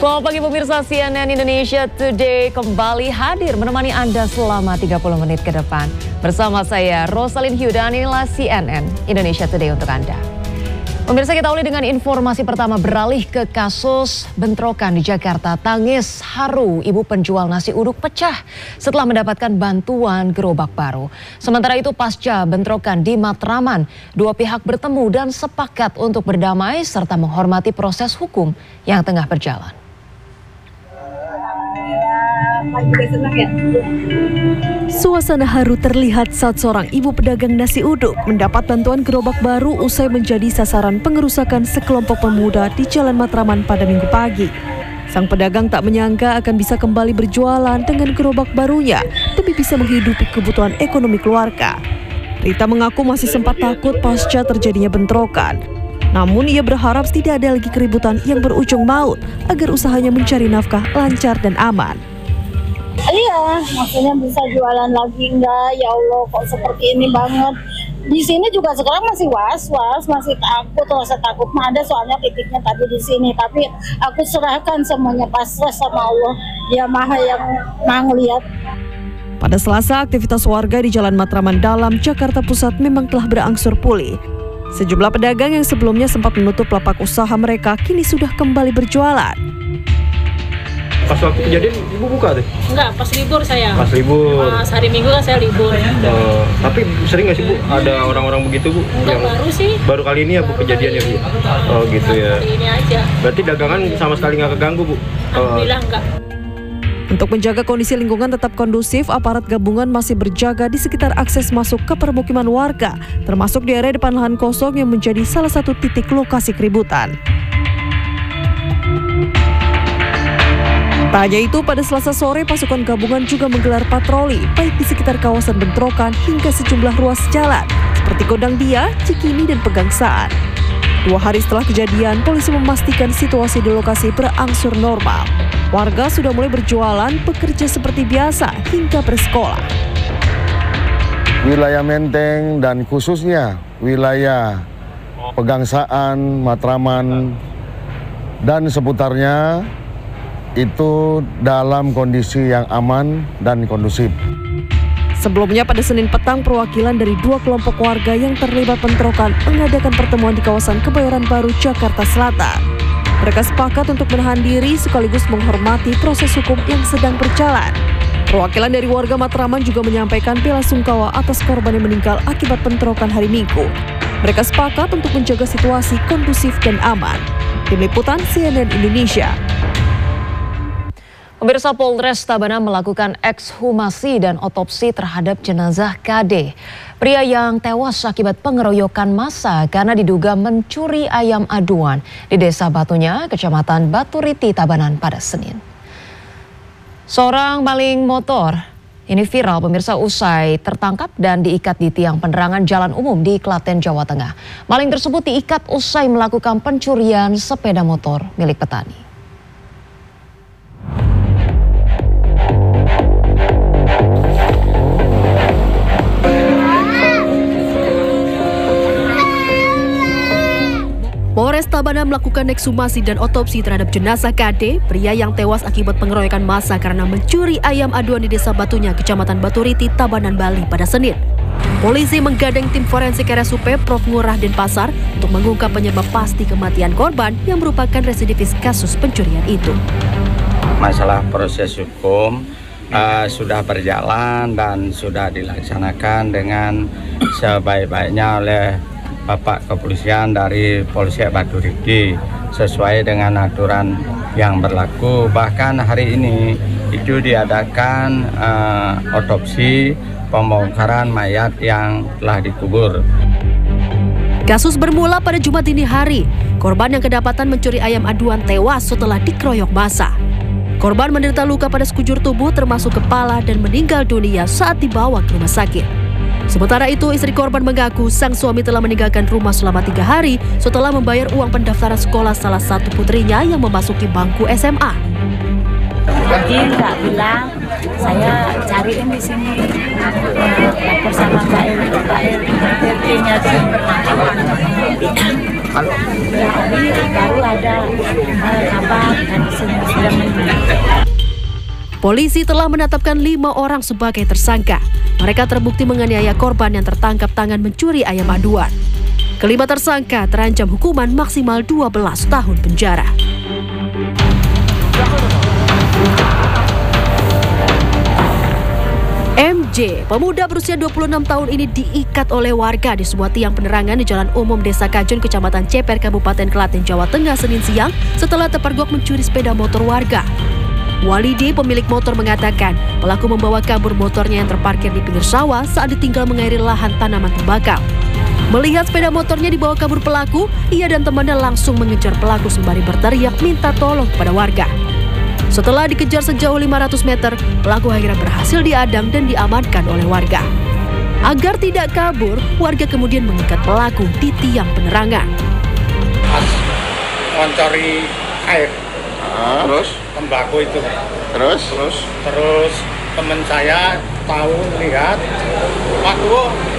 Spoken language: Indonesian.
Selamat pagi pemirsa, CNN Indonesia Today kembali hadir menemani Anda selama 30 menit ke depan. Bersama saya Rosalyn Hugh dan inilah CNN Indonesia Today untuk Anda. Pemirsa, kita awali dengan informasi pertama, beralih ke kasus bentrokan di Jakarta. Tangis haru ibu penjual nasi uduk pecah setelah mendapatkan bantuan gerobak baru. Sementara itu pasca bentrokan di Matraman, dua pihak bertemu dan sepakat untuk berdamai serta menghormati proses hukum yang tengah berjalan. Suasana haru terlihat saat seorang ibu pedagang nasi uduk mendapat bantuan gerobak baru usai menjadi sasaran pengerusakan sekelompok pemuda di Jalan Matraman pada Minggu pagi. Sang pedagang tak menyangka akan bisa kembali berjualan dengan gerobak barunya demi bisa menghidupi kebutuhan ekonomi keluarga. Rita mengaku masih sempat takut pasca terjadinya bentrokan. Namun ia berharap tidak ada lagi keributan yang berujung maut agar usahanya mencari nafkah lancar dan aman. Iya, maksudnya bisa jualan lagi enggak? Ya Allah, kok seperti ini banget. Di sini juga sekarang masih was-was, masih takut, rasa takut mah ada, soalnya titiknya tadi di sini. Tapi aku serahkan semuanya pasrah sama Allah. Dia Maha yang ngelihat. Pada Selasa, aktivitas warga di Jalan Matraman Dalam, Jakarta Pusat memang telah berangsur pulih. Sejumlah pedagang yang sebelumnya sempat menutup lapak usaha mereka kini sudah kembali berjualan. Pas waktu kejadian ibu buka deh? Enggak, pas libur saya. Pas libur? Pas hari Minggu kan saya libur. Tapi sering nggak sih Bu ada orang-orang begitu Bu? Enggak, yang baru sih. Baru kali ini ya Bu kejadiannya Bu? Oh gitu ya. Hari ini aja. Berarti dagangan sama sekali nggak keganggu Bu? Alhamdulillah enggak. Untuk menjaga kondisi lingkungan tetap kondusif, aparat gabungan masih berjaga di sekitar akses masuk ke permukiman warga, termasuk di area depan lahan kosong yang menjadi salah satu titik lokasi keributan. Tak hanya itu, pada Selasa sore pasukan gabungan juga menggelar patroli baik di sekitar kawasan bentrokan hingga sejumlah ruas jalan seperti Godang Dia, Cikini, dan Pegangsaan. 2 hari setelah kejadian, polisi memastikan situasi di lokasi berangsur normal. Warga sudah mulai berjualan, bekerja seperti biasa hingga bersekolah. Wilayah Menteng dan khususnya wilayah Pegangsaan, Matraman, dan seputarnya itu dalam kondisi yang aman dan kondusif. Sebelumnya pada Senin petang, perwakilan dari 2 kelompok warga yang terlibat bentrokan mengadakan pertemuan di kawasan Kebayoran Baru, Jakarta Selatan. Mereka sepakat untuk menahan diri sekaligus menghormati proses hukum yang sedang berjalan. Perwakilan dari warga Matraman juga menyampaikan bela sungkawa atas korban yang meninggal akibat bentrokan hari Minggu. Mereka sepakat untuk menjaga situasi kondusif dan aman. Tim Liputan CNN Indonesia. Pemirsa, Polres Tabanan melakukan ekshumasi dan otopsi terhadap jenazah KD, pria yang tewas akibat pengeroyokan massa karena diduga mencuri ayam aduan di Desa Batunya, Kecamatan Baturiti, Tabanan pada Senin. Seorang maling motor ini viral pemirsa usai tertangkap dan diikat di tiang penerangan jalan umum di Klaten, Jawa Tengah. Maling tersebut diikat usai melakukan pencurian sepeda motor milik petani. Polres Tabanan melakukan ekshumasi dan otopsi terhadap jenazah KD, pria yang tewas akibat pengeroyokan massa karena mencuri ayam aduan di Desa Batunya, Kecamatan Baturiti, Tabanan, Bali pada Senin. Polisi menggandeng tim forensik RSUP Prof Ngurah Denpasar untuk mengungkap penyebab pasti kematian korban yang merupakan residivis kasus pencurian itu. Masalah proses hukum sudah berjalan dan sudah dilaksanakan dengan sebaik-baiknya oleh Bapak Kepolisian dari Polsek Baturiti sesuai dengan aturan yang berlaku. Bahkan hari ini itu diadakan otopsi pembongkaran mayat yang telah dikubur. Kasus bermula pada Jumat dini hari. Korban yang kedapatan mencuri ayam aduan tewas setelah dikeroyok massa. Korban menderita luka pada sekujur tubuh termasuk kepala dan meninggal dunia saat dibawa ke rumah sakit. Sementara itu, istri korban mengaku sang suami telah meninggalkan rumah selama 3 hari setelah membayar uang pendaftaran sekolah salah satu putrinya yang memasuki bangku SMA. Jadi nggak bilang, saya cariin di sini, lapor sama Mbak RT-nya di ya, baru ada kabar dari sini. Polisi telah menetapkan 5 orang sebagai tersangka. Mereka terbukti menganiaya korban yang tertangkap tangan mencuri ayam aduan. Kelima tersangka terancam hukuman maksimal 12 tahun penjara. MJ, pemuda berusia 26 tahun ini diikat oleh warga di sebuah tiang penerangan di Jalan Umum Desa Kajun, Kecamatan Ceper, Kabupaten Klaten, Jawa Tengah, Senin siang setelah terpergok mencuri sepeda motor warga. Walidi, pemilik motor, mengatakan pelaku membawa kabur motornya yang terparkir di pinggir sawah saat ditinggal mengairi lahan tanaman tembakau. Melihat sepeda motornya dibawa kabur pelaku, ia dan temannya langsung mengejar pelaku sembari berteriak minta tolong kepada warga. Setelah dikejar sejauh 500 meter, pelaku akhirnya berhasil diadang dan diamankan oleh warga. Agar tidak kabur, warga kemudian mengikat pelaku di tiang penerangan. Pas mencari air, terus tembakau itu, terus teman saya tahu lihat, Pak